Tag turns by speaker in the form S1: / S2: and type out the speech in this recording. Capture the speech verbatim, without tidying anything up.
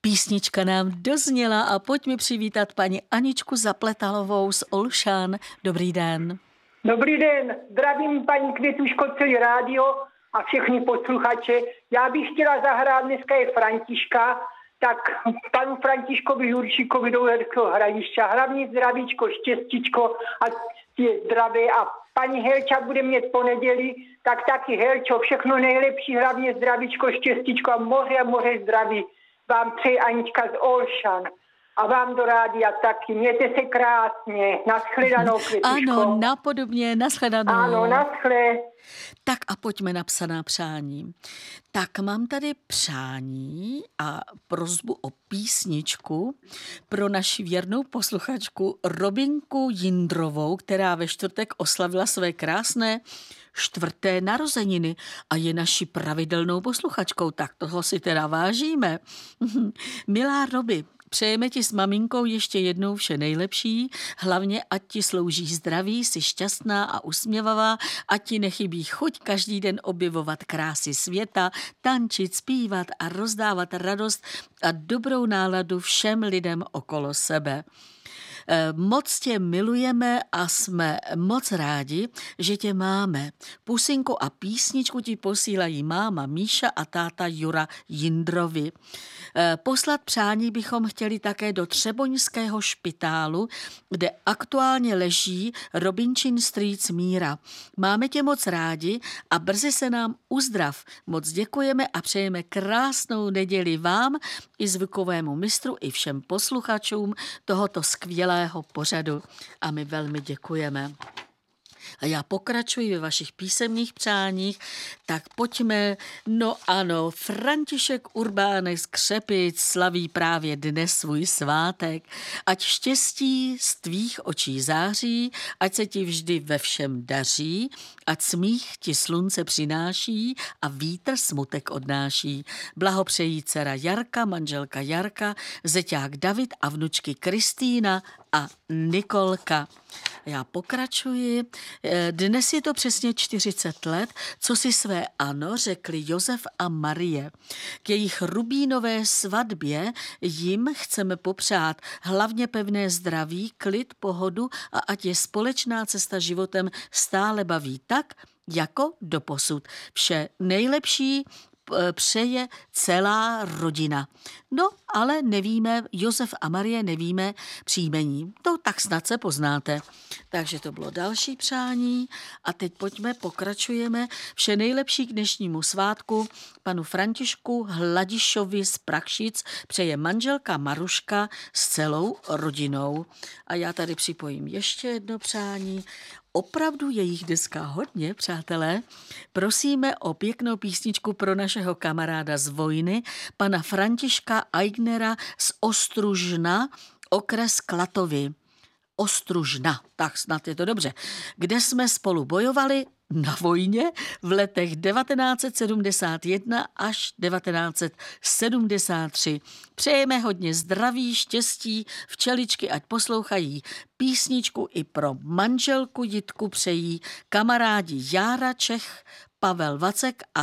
S1: Písnička nám dozněla a pojďme přivítat paní Aničku Zapletalovou z Olšan. Dobrý den.
S2: Dobrý den, zdravím paní Květuško, celý rádio a všechny posluchače. Já bych chtěla zahrát, dneska je Františka, tak panu Františkovi Jurčíkovi do Uherského Hradiště. Hlavně zdravíčko, štěstíčko a je zdravé. A paní Helča bude mít pondělí, tak taky Helčo, všechno nejlepší, hlavně zdravíčko, štěstíčko a moře, moře zdraví. Vám přeji Anička z Olšan. A vám do rádia taky. Mějte se krásně. Naschledanou, Květuško.
S1: Ano, napodobně, naschledanou.
S2: Ano, naschle.
S1: Tak a pojďme na psaná přání. Tak mám tady přání a prosbu o písničku pro naši věrnou posluchačku Robinku Jindrovou, která ve čtvrtek oslavila své krásné čtvrté narozeniny a je naší pravidelnou posluchačkou, tak toho si teda vážíme. Milá Robi, přejeme ti s maminkou ještě jednou vše nejlepší, hlavně ať ti slouží zdraví, jsi šťastná a usměvavá, ať ti nechybí chuť každý den objevovat krásy světa, tančit, zpívat a rozdávat radost a dobrou náladu všem lidem okolo sebe. Moc tě milujeme a jsme moc rádi, že tě máme. Pusinku a písničku ti posílají máma Míša a táta Jura Jindrovi. Poslat přání bychom chtěli také do Třeboňského špitálu, kde aktuálně leží Robinčin strýc Míra. Máme tě moc rádi a brzy se nám uzdrav. Moc děkujeme a přejeme krásnou neděli vám i zvukovému mistru i všem posluchačům tohoto skvělého pořadu. A my velmi děkujeme. A já pokračuji ve vašich písemných přáních, tak pojďme, no ano, František Urbánek z Křepic slaví právě dnes svůj svátek. Ať štěstí z tvých očí září, ať se ti vždy ve všem daří, ať smích ti slunce přináší a vítr smutek odnáší. Blahopřejí dcera Jarka, manželka Jarka, zeťák David a vnučky Kristýna a Nikolka. Já pokračuji. Dnes je to přesně čtyřicet let, co si své ano řekli Josef a Marie. K jejich rubínové svatbě jim chceme popřát hlavně pevné zdraví, klid, pohodu a ať je společná cesta životem stále baví tak, jako doposud. Vše nejlepší přeje celá rodina. No, ale nevíme, Josef a Marie nevíme příjmení. To tak snad se poznáte. Takže to bylo další přání a teď pojďme, pokračujeme. Vše nejlepší k dnešnímu svátku panu Františku Hladišovi z Prakšic přeje manželka Maruška s celou rodinou. A já tady připojím ještě jedno přání. Opravdu je jich dneska hodně, přátelé. Prosíme o pěknou písničku pro našeho kamaráda z Vojny, pana Františka Aignera z Ostružna, okres Klatovy. Ostružna, tak snad je to dobře. Kde jsme spolu bojovali na vojně v letech devatenáct set sedmdesát jedna až devatenáct set sedmdesát tři. Přejeme hodně zdraví, štěstí, včeličky, ať poslouchají písničku i pro manželku Jitku přejí kamarádi Jára Čech, Pavel Vacek a